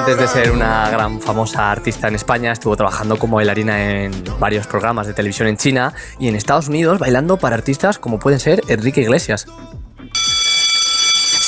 antes de ser una gran famosa artista en España, estuvo trabajando como bailarina en varios programas de televisión en China y en Estados Unidos, bailando para artistas como pueden ser Enrique Iglesias.